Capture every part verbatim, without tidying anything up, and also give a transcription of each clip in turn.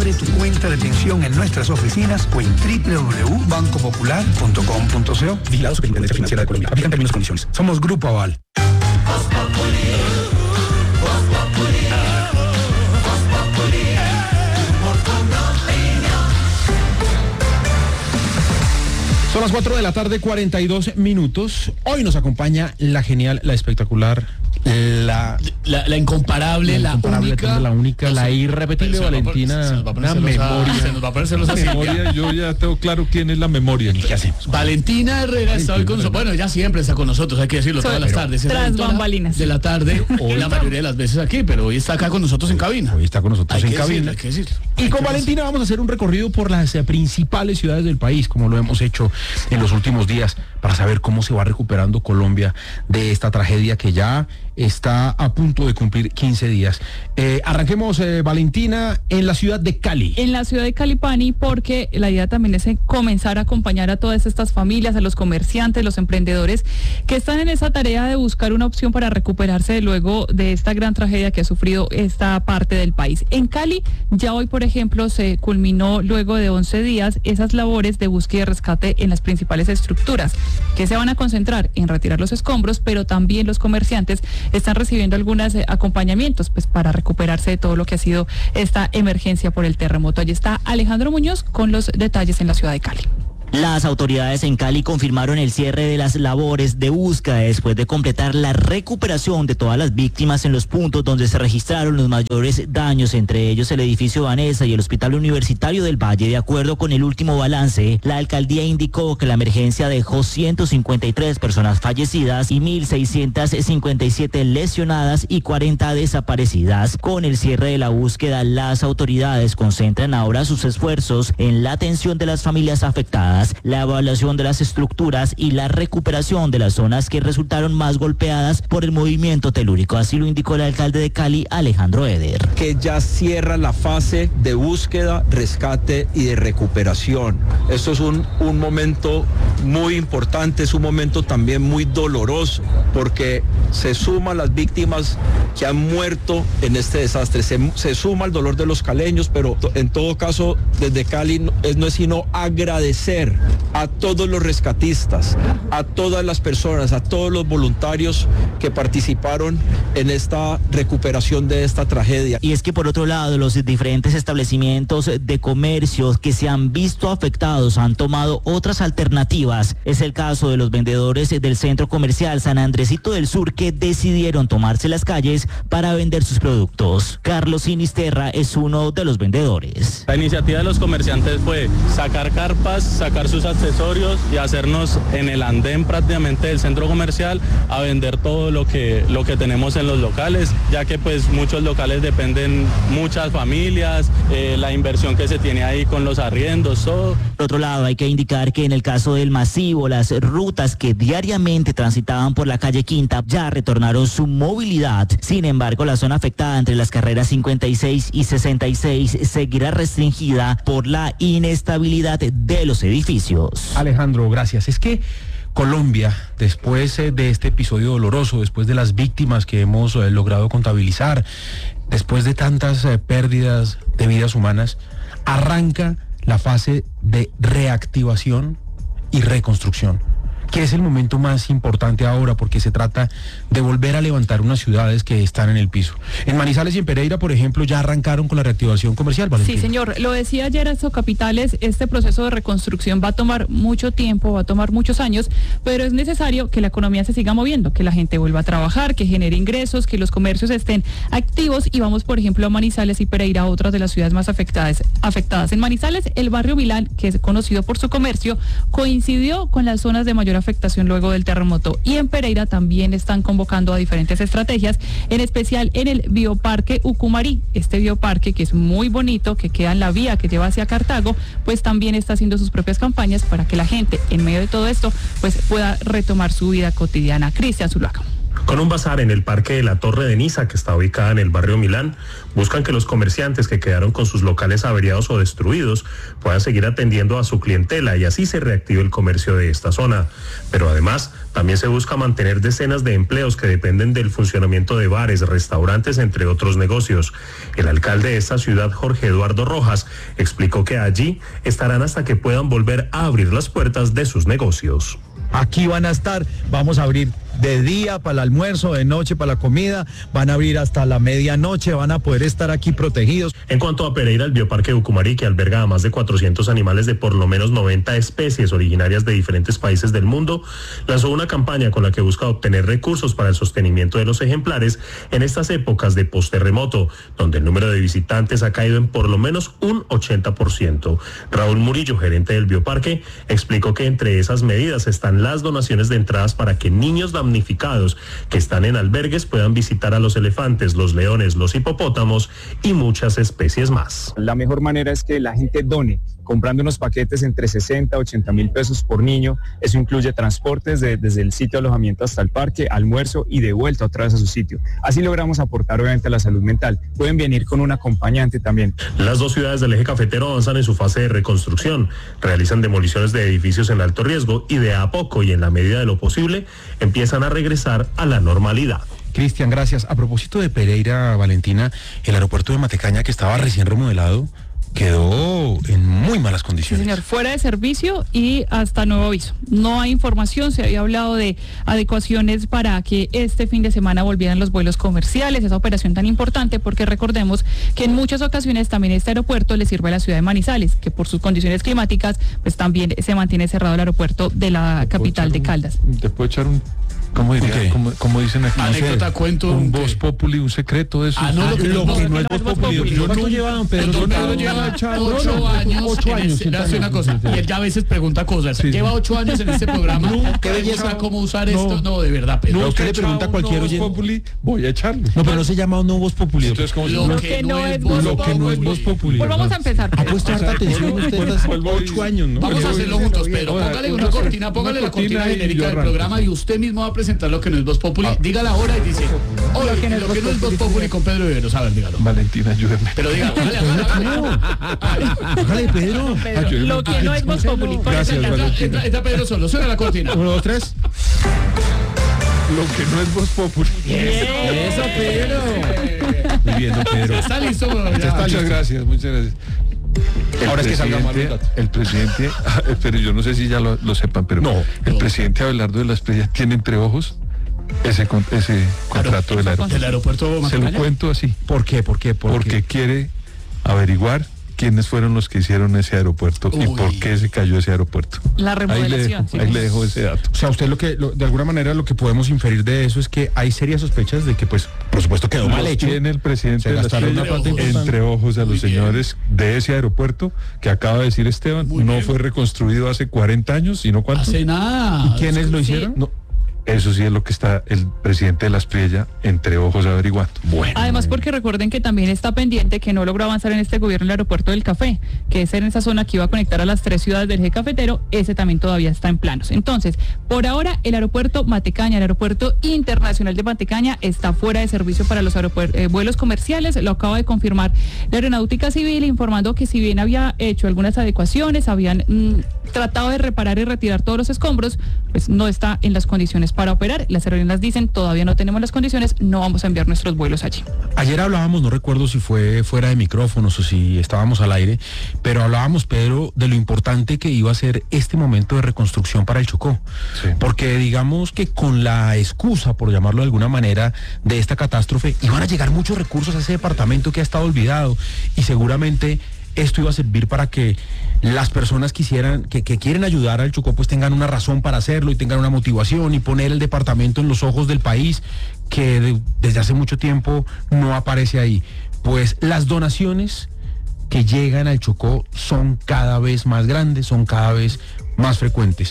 Abre tu cuenta de pensión en nuestras oficinas o en doble u doble u doble u punto banco popular punto com punto co. Vigilado Superintendencia Financiera de Colombia. Aplican términos y condiciones. Somos Grupo Aval. Son las cuatro de la tarde, cuarenta y dos minutos. Hoy nos acompaña la genial, la espectacular, la... La, la incomparable, la, la única. La única, la irrepetible Valentina. Una memoria. Se nos va a poner celosa. Memoria, yo ya tengo claro quién es la memoria. ¿Qué hacemos? Valentina Herrera está hoy con nosotros. Bueno, ella siempre está con nosotros, hay que decirlo, todas las tardes. Tras bambalinas. De la tarde, la mayoría de las veces aquí, pero hoy está acá con nosotros en cabina. Hoy está con nosotros en cabina. Hay que decirlo. Y con Valentina vamos a hacer un recorrido por las eh, principales ciudades del país, como lo hemos hecho en los últimos días, para saber cómo se va recuperando Colombia de esta tragedia que ya está a punto de cumplir quince días. Eh, arranquemos, eh, Valentina, en la ciudad de Cali. En la ciudad de Cali, Pani, porque la idea también es comenzar a acompañar a todas estas familias, a los comerciantes, los emprendedores que están en esa tarea de buscar una opción para recuperarse luego de esta gran tragedia que ha sufrido esta parte del país. En Cali, ya hoy, por ejemplo, se culminó luego de once días esas labores de búsqueda y rescate en las principales estructuras, que se van a concentrar en retirar los escombros, pero también los comerciantes están recibiendo algunos eh, acompañamientos pues para recuperarse de todo lo que ha sido esta emergencia por el terremoto. Allí está Alejandro Muñoz con los detalles en la ciudad de Cali. Las autoridades en Cali confirmaron el cierre de las labores de búsqueda después de completar la recuperación de todas las víctimas en los puntos donde se registraron los mayores daños, entre ellos el edificio Vanessa y el Hospital Universitario del Valle. De acuerdo con el último balance, la alcaldía indicó que la emergencia dejó ciento cincuenta y tres personas fallecidas y mil seiscientos cincuenta y siete lesionadas y cuarenta desaparecidas. Con el cierre de la búsqueda, las autoridades concentran ahora sus esfuerzos en la atención de las familias afectadas, la evaluación de las estructuras y la recuperación de las zonas que resultaron más golpeadas por el movimiento telúrico. Así lo indicó el alcalde de Cali, Alejandro Eder. Que ya cierra la fase de búsqueda, rescate y de recuperación. Esto es un, un momento muy importante, es un momento también muy doloroso, porque se suman las víctimas que han muerto en este desastre, se, se suma el dolor de los caleños, pero en todo caso, desde Cali no es, no es sino agradecer a todos los rescatistas, a todas las personas, a todos los voluntarios que participaron en esta recuperación de esta tragedia. Y es que por otro lado, los diferentes establecimientos de comercio que se han visto afectados han tomado otras alternativas. Es el caso de los vendedores del centro comercial San Andresito del Sur, que decidieron tomarse las calles para vender sus productos. Carlos Sinisterra es uno de los vendedores. La iniciativa de los comerciantes fue sacar carpas, sacar sus accesorios y hacernos en el andén prácticamente del centro comercial a vender todo lo que, lo que tenemos en los locales, ya que pues muchos locales dependen muchas familias, eh, la inversión que se tiene ahí con los arriendos, todo. Por otro lado, hay que indicar que en el caso del masivo, las rutas que diariamente transitaban por la calle Quinta ya retornaron su movilidad. Sin embargo, la zona afectada entre las carreras cincuenta y seis y sesenta y seis seguirá restringida por la inestabilidad de los edificios. Alejandro, gracias. Es que Colombia, después eh, de este episodio doloroso, después de las víctimas que hemos eh, logrado contabilizar, después de tantas eh, pérdidas de vidas humanas, arranca la fase de reactivación y reconstrucción, que es el momento más importante ahora, porque se trata de volver a levantar unas ciudades que están en el piso. En Manizales y en Pereira, por ejemplo, ya arrancaron con la reactivación comercial, Valentina. Sí, señor. Lo decía ayer Esto Capitales, este proceso de reconstrucción va a tomar mucho tiempo, va a tomar muchos años, pero es necesario que la economía se siga moviendo, que la gente vuelva a trabajar, que genere ingresos, que los comercios estén activos, y vamos, por ejemplo, a Manizales y Pereira, otras de las ciudades más afectadas. afectadas. En Manizales, el barrio Milán, que es conocido por su comercio, coincidió con las zonas de mayor afectación luego del terremoto, y en Pereira también están convocando a diferentes estrategias, en especial en el bioparque Ucumarí. Este bioparque, que es muy bonito, que queda en la vía que lleva hacia Cartago, pues también está haciendo sus propias campañas para que la gente, en medio de todo esto, pues pueda retomar su vida cotidiana. Cristian Zuluaga. Con un bazar en el Parque de la Torre de Niza, que está ubicada en el barrio Milán, buscan que los comerciantes que quedaron con sus locales averiados o destruidos puedan seguir atendiendo a su clientela y así se reactive el comercio de esta zona. Pero además, también se busca mantener decenas de empleos que dependen del funcionamiento de bares, restaurantes, entre otros negocios. El alcalde de esta ciudad, Jorge Eduardo Rojas, explicó que allí estarán hasta que puedan volver a abrir las puertas de sus negocios. Aquí van a estar, vamos a abrir de día para el almuerzo, de noche para la comida, van a abrir hasta la medianoche, van a poder estar aquí protegidos. En cuanto a Pereira, el Bioparque de Ucumari, que alberga a más de cuatrocientos animales de por lo menos noventa especies originarias de diferentes países del mundo, lanzó una campaña con la que busca obtener recursos para el sostenimiento de los ejemplares en estas épocas de posterremoto, donde el número de visitantes ha caído en por lo menos un ochenta por ciento. Raúl Murillo, gerente del Bioparque, explicó que entre esas medidas están las donaciones de entradas para que niños damnificados que están en albergues puedan visitar a los elefantes, los leones, los hipopótamos y muchas especies más. La mejor manera es que la gente done, comprando unos paquetes entre sesenta a ochenta mil pesos por niño. Eso incluye transportes de, desde el sitio de alojamiento hasta el parque, almuerzo y de vuelta otra vez a su sitio. Así logramos aportar obviamente a la salud mental. Pueden venir con un acompañante también. Las dos ciudades del eje cafetero avanzan en su fase de reconstrucción, realizan demoliciones de edificios en alto riesgo y de a poco y en la medida de lo posible empiezan a regresar a la normalidad. Cristian, gracias. A propósito de Pereira, Valentina, el aeropuerto de Matecaña, que estaba recién remodelado, quedó en muy malas condiciones. Sí, señor, fuera de servicio y hasta nuevo aviso. No hay información, se había hablado de adecuaciones para que este fin de semana volvieran los vuelos comerciales, esa operación tan importante, porque recordemos que en muchas ocasiones también este aeropuerto le sirve a la ciudad de Manizales, que por sus condiciones climáticas, pues también se mantiene cerrado el aeropuerto de la capital de Caldas. ¿Te puedo echar un... ¿Cómo diría? Okay. ¿Cómo, cómo dicen aquí? Anécdota, cuento. Un ¿qué? voz populi, un secreto de eso. Ah, no, lo que, lo no, que no es voz populi. Yo ¿Cuánto lleva don Pedro? Don Pedro lleva ocho años. Ocho años. Le hace una cosa. Y él ya a veces pregunta cosas. Sí, lleva sí. ocho años en este programa. ¿Qué belleza cómo usar no, esto? No, de verdad, Pedro. No, usted le pregunta a cualquier voz oyente. populi, voy a echarlo. No, pero no se llama un no voz populi. Entonces, ¿cómo se Lo llama? que no es voz Lo que no es voz populi. Pues vamos a empezar. Ha puesto harta atención usted hace ocho años, ¿no? Vamos a hacerlo juntos, Pedro. Oiga, Póngale una una cortina, póngale una la cortina cortina y genérica yo del arranco. programa y usted mismo va a presentar lo que no es voz populi. Diga la hora y dice, oye, lo que no es voz populi con Pedro Viveros. A ver, dígalo. Valentina, ayúdeme. Pero diga, hágale, hágale, hágale. Hágale, Pedro. Pedro, lo que no es voz populi. Gracias, Entra, Valentina. entra, entra Pedro solo, suena la cortina. Uno, dos, tres. Lo que no es voz populi. Eso, Pedro. Muy bien, don Pedro. Está listo. Muchas gracias, muchas gracias. El Ahora es que salgan mal los presidente, datos. el presidente, pero yo no sé si ya lo, lo sepan, pero No, el no. presidente Abelardo de la Espriella tiene entre ojos ese, con- ese contrato del aeropuerto. ¿El aeropuerto Se lo Matecaña? cuento así, ¿Por qué? ¿Por qué? ¿Por porque qué? quiere averiguar quiénes fueron los que hicieron ese aeropuerto y Uy. por qué se cayó ese aeropuerto. La Ahí le remodelación. dejo, ahí le dejo ese dato. O sea, usted lo que, lo- de alguna manera lo que podemos inferir de eso es que hay serias sospechas de que, pues, por supuesto quedó mal Los hecho. tiene el presidente Se de la gastaron Espriella una plata importante. entre ojos a Muy los bien. señores de ese aeropuerto que acaba de decir Esteban, Muy no bien. fue reconstruido hace cuarenta años, sino cuántos. Hace nada. ¿Y quiénes lo hicieron? No, eso sí es lo que está el presidente de la Espriella entre ojos averiguando. Bueno. Además, porque recuerden que también está pendiente que no logró avanzar en este gobierno el aeropuerto del Café, que es en esa zona que iba a conectar a las tres ciudades del eje cafetero, ese también todavía está en planos. Entonces, por ahora, el aeropuerto Matecaña, el aeropuerto internacional de Matecaña, está fuera de servicio para los aeropuer- eh, vuelos comerciales. Lo acaba de confirmar la Aeronáutica Civil, informando que si bien había hecho algunas adecuaciones, habían mm, tratado de reparar y retirar todos los escombros, pues no está en las condiciones para operar. Las aerolíneas dicen, todavía no tenemos las condiciones, no vamos a enviar nuestros vuelos allí. Ayer hablábamos, no recuerdo si fue fuera de micrófonos o si estábamos al aire, pero hablábamos, Pedro, de lo importante que iba a ser este momento de reconstrucción para el Chocó. Sí. Porque digamos que con la excusa, por llamarlo de alguna manera, de esta catástrofe, iban a llegar muchos recursos a ese departamento que ha estado olvidado y seguramente esto iba a servir para que las personas quisieran, que, que quieren ayudar al Chocó, pues tengan una razón para hacerlo y tengan una motivación y poner el departamento en los ojos del país, que de- desde hace mucho tiempo no aparece ahí. Pues las donaciones que llegan al Chocó son cada vez más grandes, son cada vez más frecuentes.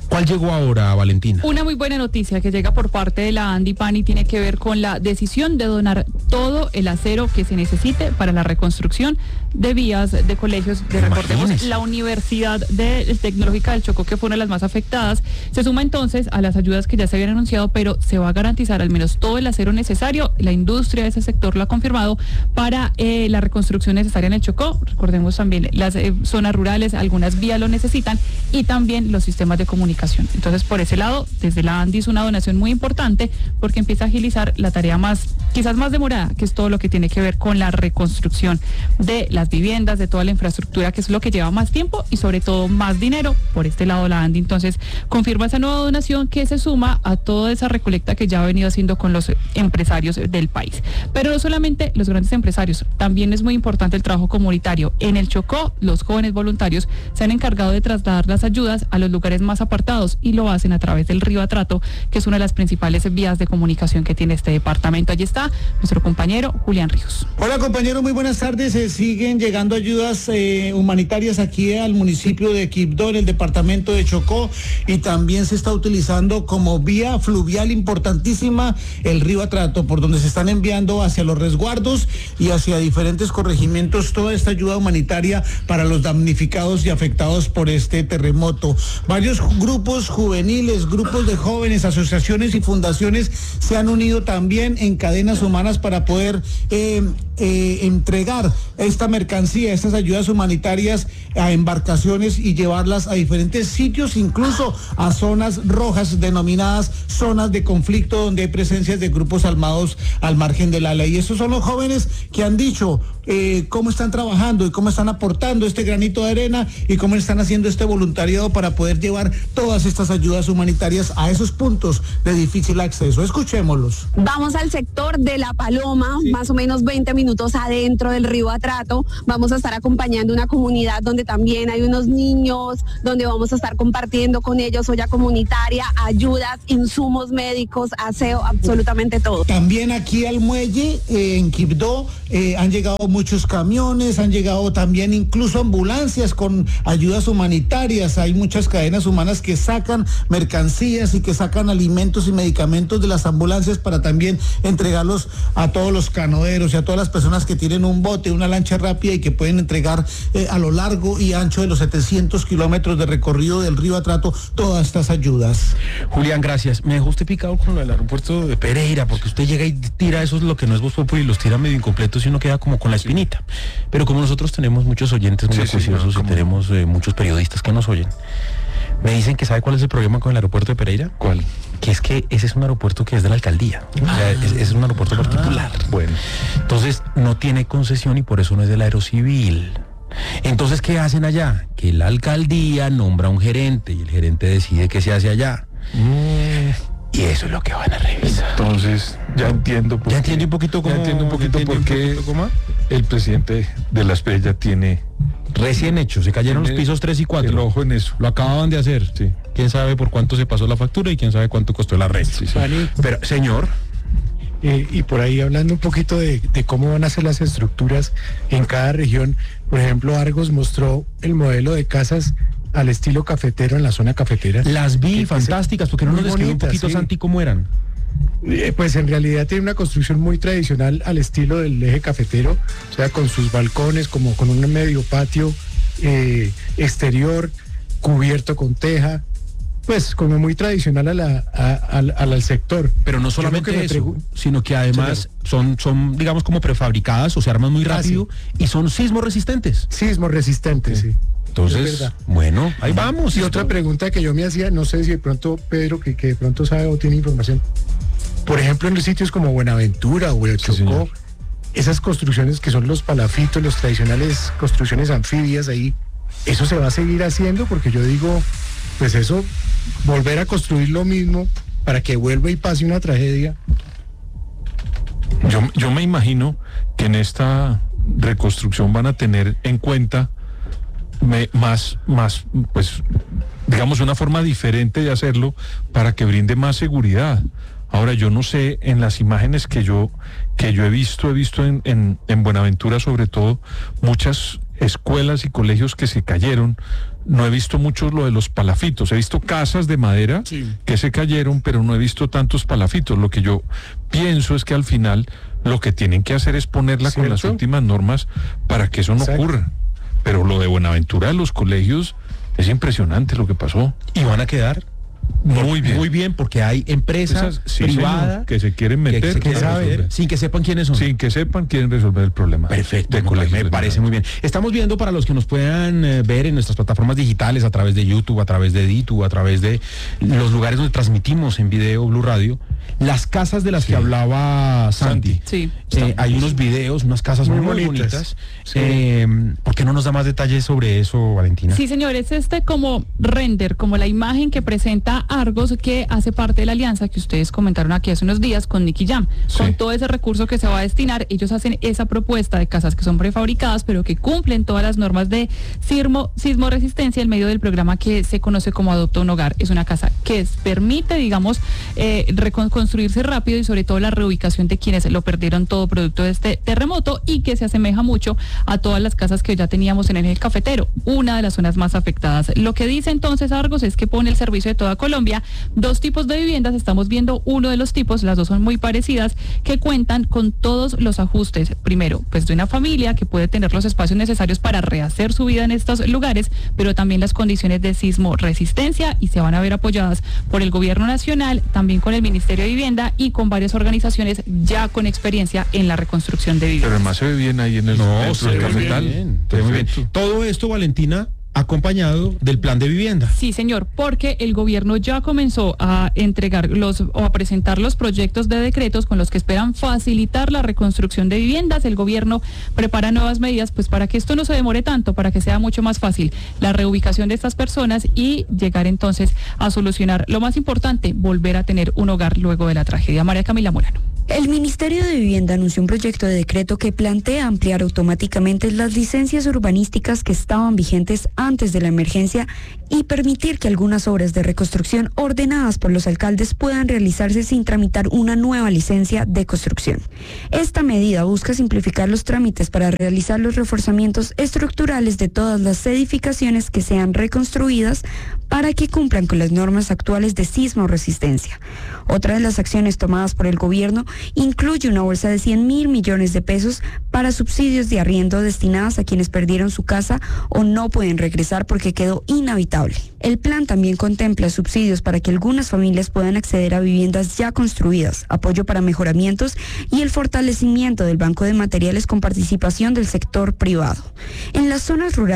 ¿Cuál llegó ahora, Valentina? Una muy buena noticia que llega por parte de la Andipani tiene que ver con la decisión de donar todo el acero que se necesite para la reconstrucción de vías de colegios de, recordemos, la Universidad de, Tecnológica del Chocó, que fue una de las más afectadas. Se suma entonces a las ayudas que ya se habían anunciado, pero se va a garantizar al menos todo el acero necesario. La industria de ese sector lo ha confirmado para eh, la reconstrucción necesaria en el Chocó. Recordemos también las eh, zonas rurales, algunas vías lo necesitan, y también los sistemas de comunicación. Entonces, por ese lado, desde la ANDI es una donación muy importante porque empieza a agilizar la tarea más, quizás más demorada, que es todo lo que tiene que ver con la reconstrucción de las viviendas, de toda la infraestructura, que es lo que lleva más tiempo y sobre todo más dinero. Por este lado, la ANDI entonces confirma esa nueva donación que se suma a toda esa recolecta que ya ha venido haciendo con los empresarios del país. Pero no solamente los grandes empresarios, también es muy importante el trabajo comunitario. En el Chocó, los jóvenes voluntarios se han encargado de trasladar las ayudas a los lugares más apartados y lo hacen a través del río Atrato, que es una de las principales vías de comunicación que tiene este departamento. Allí está nuestro compañero Julián Ríos. Hola compañero, muy buenas tardes. Se siguen llegando ayudas eh, humanitarias aquí al municipio de Quibdó, en el departamento de Chocó, y también se está utilizando como vía fluvial importantísima el río Atrato, por donde se están enviando hacia los resguardos y hacia diferentes corregimientos toda esta ayuda humanitaria para los damnificados y afectados por este terremoto. Varios grupos Grupos juveniles, grupos de jóvenes, asociaciones y fundaciones se han unido también en cadenas humanas para poder eh, eh, entregar esta mercancía, estas ayudas humanitarias a embarcaciones y llevarlas a diferentes sitios, incluso a zonas rojas denominadas zonas de conflicto, donde hay presencias de grupos armados al margen de la ley. Y estos son los jóvenes que han dicho eh, cómo están trabajando y cómo están aportando este granito de arena y cómo están haciendo este voluntariado para poder llevar todas estas ayudas humanitarias a esos puntos de difícil acceso. Escuchémoslos. Vamos al sector de La Paloma, sí. Más o menos veinte minutos adentro del río Atrato. Vamos a estar acompañando una comunidad donde también hay unos niños, donde vamos a estar compartiendo con ellos olla comunitaria, ayudas, insumos médicos, aseo, absolutamente todo. También aquí al muelle, eh, en Quibdó, eh, han llegado muchos camiones, han llegado también incluso ambulancias con ayudas humanitarias. Hay muchas cadenas humanas que sacan mercancías y que sacan alimentos y medicamentos de las ambulancias para también entregarlos a todos los canoeros y a todas las personas que tienen un bote, una lancha rápida y que pueden entregar eh, a lo largo y ancho de los setecientos kilómetros de recorrido del río Atrato todas estas ayudas. Julián, gracias. Me dejó usted picado con lo del aeropuerto de Pereira, porque usted llega y tira eso, es lo que no es Voz Populi, y los tira medio incompletos y uno queda como con la espinita. Pero como nosotros tenemos muchos oyentes muy sí, acuciosos sí, no, y tenemos eh, muchos periodistas que nos oyen, me dicen que ¿sabe cuál es el problema con el aeropuerto de Pereira? ¿Cuál? Que es que ese es un aeropuerto que es de la alcaldía. Ah. O sea, es, es un aeropuerto particular. Ah, bueno. Entonces no tiene concesión y por eso no es del Aerocivil. Entonces, ¿qué hacen allá? Que la alcaldía nombra un gerente y el gerente decide qué se hace allá. Mm. Y eso es lo que van a revisar. Entonces, ya entiendo por ya qué, entiendo un poquito cómo, ya entiendo un poquito por qué el presidente de la Espriella tiene recién hecho, se cayeron tiene los pisos tres y cuatro. El ojo en eso. Lo acababan de hacer. Sí. Quién sabe por cuánto se pasó la factura y quién sabe cuánto costó el arresto. Sí, sí. Pero, señor. Eh, y por ahí hablando un poquito de, de cómo van a ser las estructuras en cada región, por ejemplo, Argos mostró el modelo de casas al estilo cafetero en la zona cafetera. Las vi que, fantásticas, porque no nos describió un poquito, sí. Santi, cómo eran. Eh, pues en realidad tiene una construcción muy tradicional al estilo del eje cafetero, o sea, con sus balcones, como con un medio patio eh, exterior, cubierto con teja, pues como muy tradicional a la, a, a, a, al sector. Pero no solamente eso, pregu- sino que además sí, son, son, digamos, como prefabricadas o se arman muy rápido, ah, sí. Y son sismo resistentes. Sismo resistentes, sí. sí. Entonces, bueno, ahí vamos. Y esto. Otra pregunta que yo me hacía, no sé si de pronto Pedro, que, que de pronto sabe o tiene información, por ejemplo, en los sitios como Buenaventura o el Chocó, sí, esas construcciones que son los palafitos, los tradicionales construcciones anfibias ahí, ¿eso se va a seguir haciendo? Porque yo digo, pues eso, volver a construir lo mismo para que vuelva y pase una tragedia. Yo, yo me imagino que en esta reconstrucción van a tener en cuenta me, más, más, pues, digamos, una forma diferente de hacerlo para que brinde más seguridad. Ahora, yo no sé, en las imágenes que yo, que yo he visto, he visto en, en, en Buenaventura sobre todo, muchas escuelas y colegios que se cayeron. No he visto mucho lo de los palafitos. He visto casas de madera sí. que se cayeron, pero no he visto tantos palafitos. Lo que yo pienso es que al final lo que tienen que hacer es ponerla ¿cierto? Con las últimas normas para que eso no Exacto. ocurra. Pero lo de Buenaventura, los colegios, es impresionante lo que pasó. ¿Y van a quedar? Muy bien. Muy bien, porque hay empresas sí, privadas que se quieren meter que se quieren saber, sin que sepan quiénes son. Sin que sepan, quieren resolver el problema. Perfecto, me, me parece muy bien. Estamos viendo, para los que nos puedan eh, ver en nuestras plataformas digitales, a través de YouTube, a través de Ditu, a través de los lugares donde transmitimos en video Blue Radio, las casas de las sí. que hablaba Santi. Sí. Eh, hay unos videos, unas casas muy, muy bonitas. bonitas. Sí. Eh, ¿Por qué no nos da más detalles sobre eso, Valentina? Sí, señores, este como render, como la imagen que presenta Argos, que hace parte de la alianza que ustedes comentaron aquí hace unos días con Nicky Jam. Sí. Con todo ese recurso que se va a destinar, ellos hacen esa propuesta de casas que son prefabricadas, pero que cumplen todas las normas de sismo, sismo resistencia en medio del programa que se conoce como Adopta un Hogar. Es una casa que es, permite, digamos, eh, reconstruirse rápido y sobre todo la reubicación de quienes lo perdieron todo producto de este terremoto, y que se asemeja mucho a todas las casas que ya teníamos en el eje cafetero, una de las zonas más afectadas. Lo que dice entonces Argos es que pone el servicio de toda Colombia dos tipos de viviendas. Estamos viendo uno de los tipos, las dos son muy parecidas, que cuentan con todos los ajustes. Primero, pues de una familia que puede tener los espacios necesarios para rehacer su vida en estos lugares, pero también las condiciones de sismo resistencia, y se van a ver apoyadas por el gobierno nacional, también con el Ministerio de Vivienda y con varias organizaciones ya con experiencia en la reconstrucción de viviendas. Pero además se ve bien ahí en el no, centro del Cafetal. Bien, muy bien. Todo esto, Valentina, acompañado del plan de vivienda. Sí, señor, porque el gobierno ya comenzó a entregar los o a presentar los proyectos de decretos con los que esperan facilitar la reconstrucción de viviendas. El gobierno prepara nuevas medidas pues para que esto no se demore tanto, para que sea mucho más fácil la reubicación de estas personas y llegar entonces a solucionar lo más importante, volver a tener un hogar luego de la tragedia. María Camila Morano. El Ministerio de Vivienda anunció un proyecto de decreto que plantea ampliar automáticamente las licencias urbanísticas que estaban vigentes antes de la emergencia y permitir que algunas obras de reconstrucción ordenadas por los alcaldes puedan realizarse sin tramitar una nueva licencia de construcción. Esta medida busca simplificar los trámites para realizar los reforzamientos estructurales de todas las edificaciones que sean reconstruidas para que cumplan con las normas actuales de sismo resistencia. Otra de las acciones tomadas por el gobierno incluye una bolsa de cien mil millones de pesos para subsidios de arriendo destinadas a quienes perdieron su casa o no pueden regresar porque quedó inhabitable. El plan también contempla subsidios para que algunas familias puedan acceder a viviendas ya construidas, apoyo para mejoramientos y el fortalecimiento del banco de materiales con participación del sector privado. En las zonas rurales